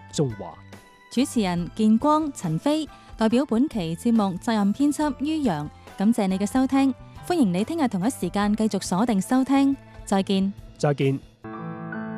中華。 主持人建光、陳飛，代表本期節目責任編輯于洋，感謝你嘅收聽，歡迎你聽日同一時間繼續鎖定收聽，再見。 再見。